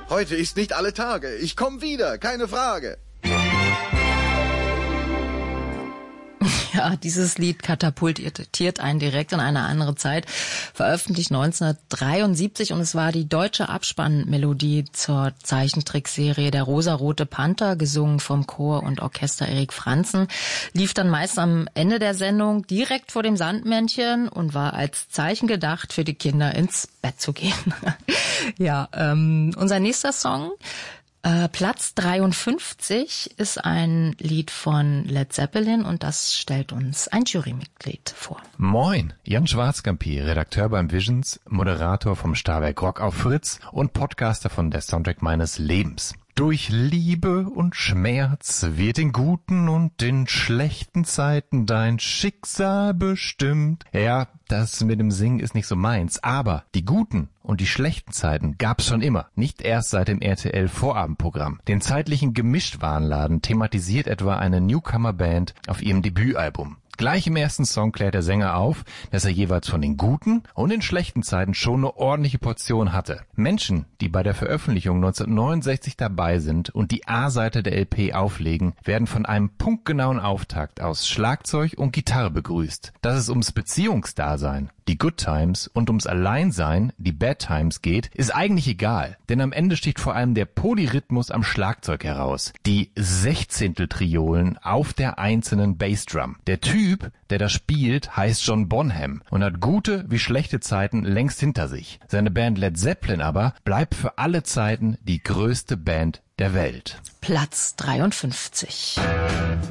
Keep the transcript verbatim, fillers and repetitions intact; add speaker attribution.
Speaker 1: Heute ist nicht alle Tage. Ich komme wieder, keine Frage.
Speaker 2: Ja, dieses Lied katapultiert einen direkt in eine andere Zeit, veröffentlicht neunzehnhundertdreiundsiebzig, und es war die deutsche Abspannmelodie zur Zeichentrickserie Der rosarote Panther, gesungen vom Chor und Orchester Erik Franzen, lief dann meist am Ende der Sendung direkt vor dem Sandmännchen und war als Zeichen gedacht, für die Kinder ins Bett zu gehen. Ja, ähm, unser nächster Song, Äh, Platz dreiundfünfzig, ist ein Lied von Led Zeppelin, und das stellt uns ein Jurymitglied vor.
Speaker 3: Moin, Jan Schwarzkampi, Redakteur beim Visions, Moderator vom Starwerk Rock auf Fritz und Podcaster von Der Soundtrack meines Lebens. Durch Liebe und Schmerz wird in guten und in schlechten Zeiten dein Schicksal bestimmt. Ja, das mit dem Singen ist nicht so meins, aber die guten und die schlechten Zeiten gab's schon immer, nicht erst seit dem R T L-Vorabendprogramm. Den zeitlichen Gemischtwarenladen thematisiert etwa eine Newcomer-Band auf ihrem Debütalbum. Gleich im ersten Song klärt der Sänger auf, dass er jeweils von den guten und den schlechten Zeiten schon eine ordentliche Portion hatte. Menschen, die bei der Veröffentlichung neunzehnhundertneunundsechzig dabei sind und die A-Seite der L P auflegen, werden von einem punktgenauen Auftakt aus Schlagzeug und Gitarre begrüßt. Dass es ums Beziehungsdasein, die Good Times, und ums Alleinsein, die Bad Times geht, ist eigentlich egal, denn am Ende sticht vor allem der Polyrhythmus am Schlagzeug heraus, die Sechzehnteltriolen auf der einzelnen Bassdrum. Der Typ, der das spielt, heißt John Bonham und hat gute wie schlechte Zeiten längst hinter sich. Seine Band Led Zeppelin aber bleibt für alle Zeiten die größte Band der Welt.
Speaker 2: Platz dreiundfünfzig.